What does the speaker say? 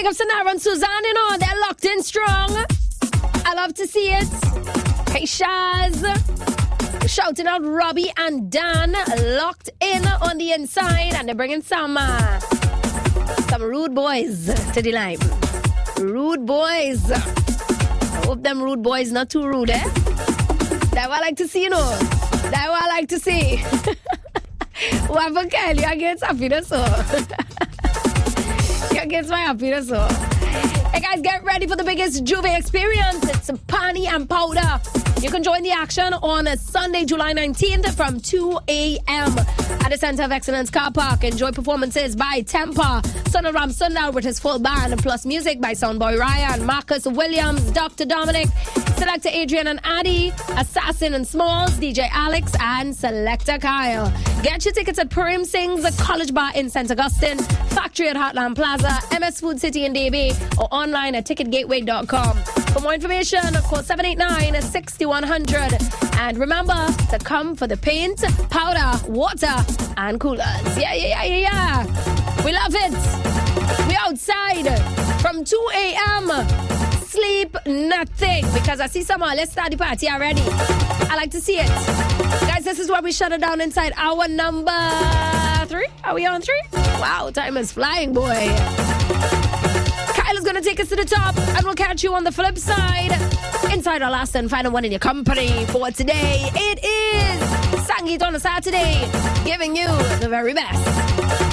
up Sonara and Suzanne, you know, they're locked in strong. I love to see it. Hey, Shaz. Shouting out Robbie and Dan, locked in on the inside, and they're bringing some rude boys to the line. Rude boys. I hope them rude boys not too rude, eh? That's what I like to see, you know. That's what I like to see. What for Kelly? I get happiness, so. You get my happiness, so. Hey guys, get ready for the biggest Juve experience. It's Pani and Powder. You can join the action on Sunday, July 19th from 2 a.m. at the Center of Excellence Car Park. Enjoy performances by Tempa, Sonoram Sundar with his full band, plus music by Soundboy Ryan, Marcus Williams, Dr. Dominic, Selector Adrian and Addy, Assassin and Smalls, DJ Alex, and Selector Kyle. Get your tickets at Purim Singh's College Bar in St. Augustine, Factory at Heartland Plaza, MS Food City in DB, or online at ticketgateway.com. For more information, call 789-6100. And remember to come for the paint, powder, water, and coolers. Yeah. We love it. We outside from 2 a.m. Sleep nothing. Because I see someone. Let's start the party already. I like to see it. Guys, this is where we shut it down inside hour number 3. Are we on 3? Wow, time is flying, boy. Kyle is going to take us to the top, and we'll catch you on the flip side. Inside our last and final one in your company for today. It is Sangeet on a Saturday, giving you the very best.